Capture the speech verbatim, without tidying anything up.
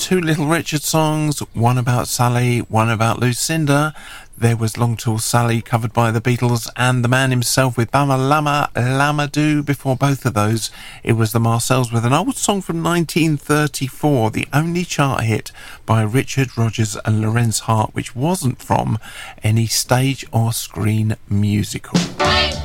two Little Richard songs, one about Sally, one about Lucinda. There was Long Tall Sally, covered by the Beatles, and the man himself with Bama Lama Lama Do. Before both of those, it was the Marcells with an old song from nineteen thirty-four, the only chart hit by Richard Rodgers and Lorenz Hart, which wasn't from any stage or screen musical.